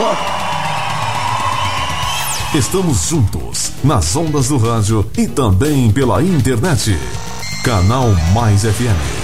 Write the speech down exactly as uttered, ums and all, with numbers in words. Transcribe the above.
Estamos juntos, nas ondas do rádio e também pela internet. Canal Mais F M.